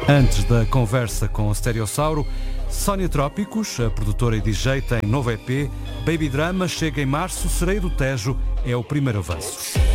Antes da conversa com o Stereossauro, Sónia Trópicos, a produtora e DJ, tem novo EP. Baby Drama chega em março, Sereia do Tejo é o primeiro avanço.